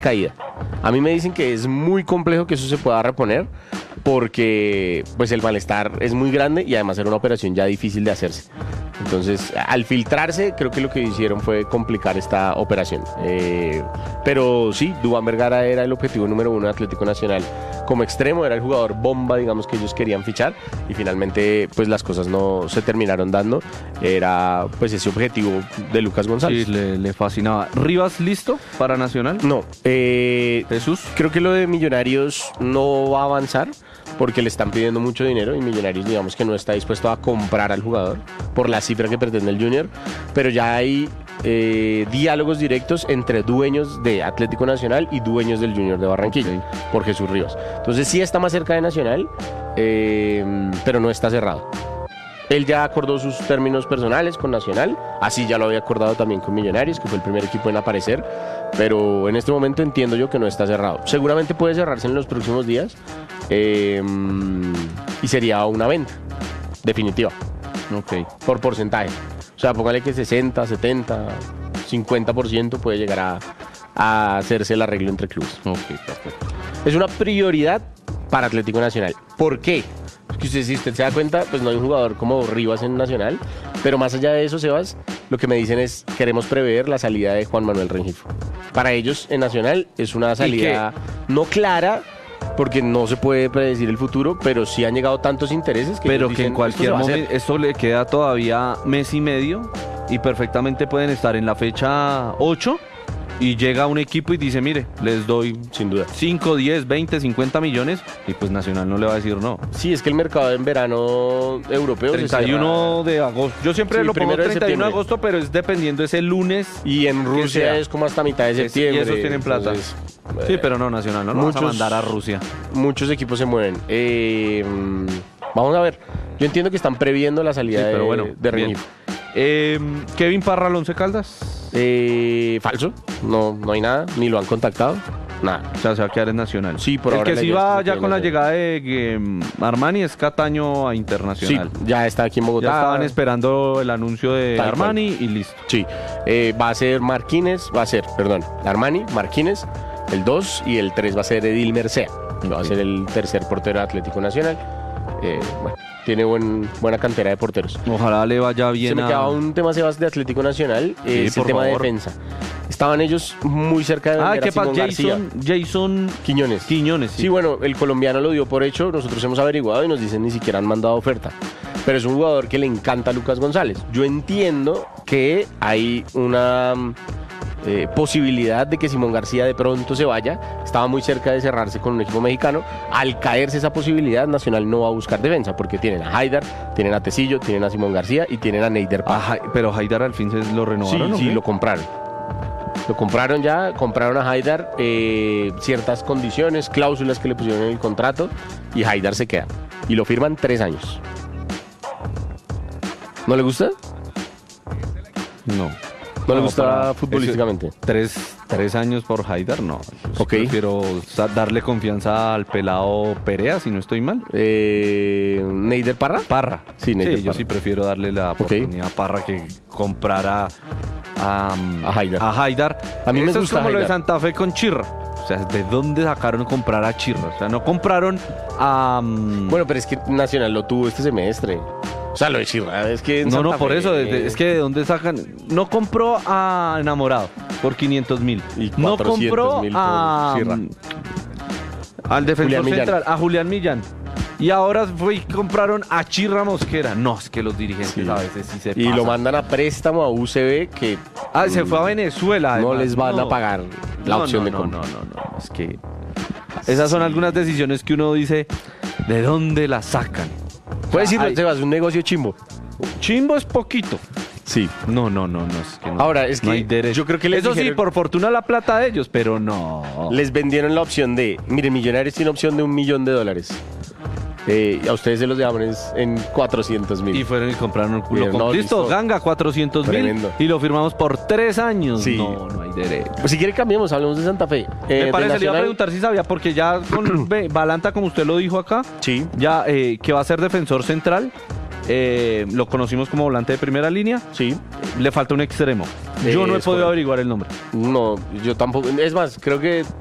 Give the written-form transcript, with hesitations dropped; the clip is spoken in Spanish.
caída. A mí me dicen que es muy complejo que eso se pueda reponer porque pues el malestar es muy grande y además era una operación ya difícil de hacerse. Entonces, al filtrarse, creo que lo que hicieron fue complicar esta operación. Pero sí, Duván Vergara era el objetivo número 1 de Atlético Nacional como extremo, era el jugador bomba, digamos, que ellos querían fichar y finalmente pues las cosas no se terminaron dando. Era pues ese objetivo de Lucas González. Sí, le fascinaba. ¿Rivas listo para Nacional? No, Jesús. creo que lo de Millonarios no va a avanzar porque le están pidiendo mucho dinero y Millonarios digamos que no está dispuesto a comprar al jugador por la cifra que pretende el Junior, pero ya hay diálogos directos entre dueños de Atlético Nacional y dueños del Junior de Barranquilla, por Jesús Rivas. Entonces sí está más cerca de Nacional, pero no está cerrado. Él ya acordó sus términos personales con Nacional, así ya lo había acordado también con Millonarios, que fue el primer equipo en aparecer, pero en este momento entiendo yo que no está cerrado. Seguramente puede cerrarse en los próximos días y sería una venta definitiva. Ok. Por porcentaje. O sea, póngale que 60, 70, 50% puede llegar a hacerse el arreglo entre clubes. Ok, perfecto. Es una prioridad para Atlético Nacional. ¿Por qué? Que si usted se da cuenta, pues no hay un jugador como Rivas en Nacional, pero más allá de eso, Sebas, lo que me dicen es, queremos prever la salida de Juan Manuel Rengifo. Para ellos, en Nacional, es una salida no clara, porque no se puede predecir el futuro, pero sí han llegado tantos intereses que pero ellos que dicen, en cualquier momento, esto le queda todavía mes y medio y perfectamente pueden estar en la fecha 8 y llega un equipo y dice, mire, les doy sin duda 5, 10, 20, 50 millones y pues Nacional no le va a decir no. Sí, es que el mercado en verano europeo 31 de agosto. Yo siempre lo pongo 31 de agosto, pero es dependiendo ese lunes. Y en Rusia es como hasta mitad de septiembre. Y esos tienen plata. Entonces, sí, pero no, Nacional, no vamos a mandar a Rusia. Muchos equipos se mueven. Vamos a ver. Yo entiendo que están previendo la salida de Rengifo. Kevin Parra al Once Caldas. Falso, no hay nada, ni lo han contactado, nada. O sea, se va a quedar en Nacional. Sí, por ahora. El que sí va ya con la llegada de Armani es Cataño a Internacional. Sí, ya está aquí en Bogotá. Ya estaban esperando el anuncio de Armani y listo. Sí, va a ser Armani, Marquínez, el 2 y el 3 va a ser Edil Mercea, que va a ser el tercer portero de Atlético Nacional. Bueno, tiene buena cantera de porteros. Ojalá le vaya bien. Se me quedaba un tema, Sebas, de Atlético Nacional, es el tema de defensa. Estaban ellos muy cerca de vender a Simón García. Jason Quiñones. Sí. Sí, bueno, el colombiano lo dio por hecho, nosotros hemos averiguado y nos dicen ni siquiera han mandado oferta. Pero es un jugador que le encanta a Lucas González. Yo entiendo que hay una posibilidad de que Simón García de pronto se vaya. Estaba muy cerca de cerrarse con un equipo mexicano. Al caerse esa posibilidad, Nacional no va a buscar defensa porque tienen a Haidar, tienen a Tecillo, tienen a Simón García y tienen a Neider Parra. Pero Haidar al fin se lo renovaron. Sí, lo compraron. Lo compraron ya, compraron a Haidar, ciertas condiciones, cláusulas que le pusieron en el contrato y Haidar se queda. Y lo firman 3 años. ¿No le gusta? ¿No le gusta futbolísticamente? 3 años por Haidar, no. Okay. Prefiero darle confianza al pelado Perea, si no estoy mal. ¿Neider Parra? Parra. Sí, Neider Parra. Yo sí prefiero darle la oportunidad a Parra que comprara a Haidar. A mí me gusta es como Haidar. Lo de Santa Fe con Chirra. O sea, ¿de dónde sacaron comprar a Chirra? O sea, no compraron a... Bueno, pero es que Nacional lo tuvo este semestre. O sea, lo de Chirra, es que en Santa por Fe, eso, es que ¿de dónde sacan? No compró a Enamorado por 500,000. No compró al defensor central, a Julián Millán. Y ahora compraron a Chirra Mosquera. No, es que los dirigentes a veces sí se pasan. Y lo mandan a préstamo a UCB que... se fue a Venezuela. No además. les van a pagar la opción de compra. No. Es que esas son algunas decisiones que uno dice, ¿de dónde las sacan? Puedes decirlo, Sebas, un negocio chimbo. Chimbo es poquito. Sí. No, es que no. Ahora, es que no hay derecho. Yo creo que les Eso dijeron, sí, por fortuna la plata de ellos, pero no. Les vendieron la opción de, miren, Millonarios tiene opción de $1 millón. A ustedes se los dejamos en 400,000. Y fueron y compraron un culo. No, listo, ganga 400,000 y lo firmamos por 3 años. Sí. No hay derecho. Pues si quiere cambiemos, hablemos de Santa Fe. Me parece, le iba a Nacional... preguntar si sabía, porque ya con Balanta, como usted lo dijo acá, sí, ya que va a ser defensor central, lo conocimos como volante de primera línea. Sí. Le falta un extremo. Yo no he Es podido correcto. averiguar el nombre. No, yo tampoco. Es más, creo que